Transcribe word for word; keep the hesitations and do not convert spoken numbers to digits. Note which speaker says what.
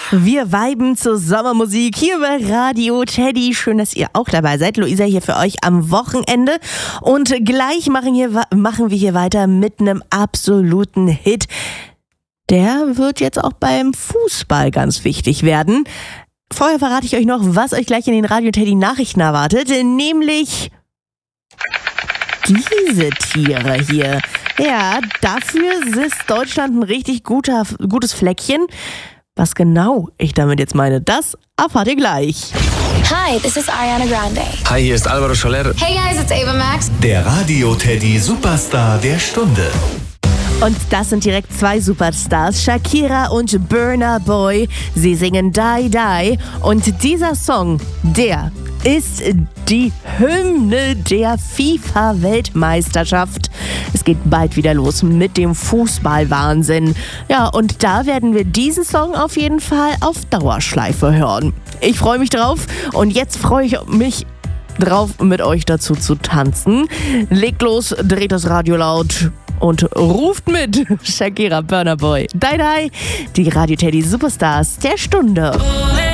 Speaker 1: Wir viben zur Sommermusik hier bei Radio Teddy. Schön, dass ihr auch dabei seid. Luisa hier für euch am Wochenende. Und gleich machen, hier, machen wir hier weiter mit einem absoluten Hit. Der wird jetzt auch beim Fußball ganz wichtig werden. Vorher verrate ich euch noch, was euch gleich in den Radio Teddy Nachrichten erwartet. Nämlich diese Tiere hier. Ja, dafür ist Deutschland ein richtig guter, gutes Fleckchen. Was genau ich damit jetzt meine, das erfahrt ihr gleich.
Speaker 2: Hi, this is Ariana Grande.
Speaker 3: Hi, hier ist Alvaro Soler.
Speaker 2: Hey guys, it's Ava Max.
Speaker 4: Der Radio Teddy Superstar der Stunde.
Speaker 1: Und das sind direkt zwei Superstars, Shakira und Burna Boy. Sie singen Die Die und dieser Song, der ist die Hymne der FIFA-Weltmeisterschaft. Es geht bald wieder los mit dem Fußballwahnsinn. Ja, und da werden wir diesen Song auf jeden Fall auf Dauerschleife hören. Ich freue mich drauf und jetzt freue ich mich drauf, mit euch dazu zu tanzen. Legt los, dreht das Radio laut und ruft mit. Shakira, Burna Boy, Die Die, die Radio Teddy Superstars der Stunde.